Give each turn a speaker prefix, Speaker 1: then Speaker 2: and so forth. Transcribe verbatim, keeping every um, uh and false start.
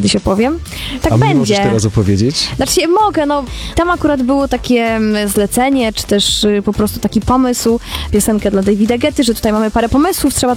Speaker 1: kiedyś opowiem. Tak
Speaker 2: A
Speaker 1: będzie.
Speaker 2: możesz teraz opowiedzieć?
Speaker 1: Znaczy mogę, no tam akurat było takie mm, zlecenie, czy też y, po prostu taki pomysł, piosenkę dla Davida Guetty, że tutaj mamy parę pomysłów, trzeba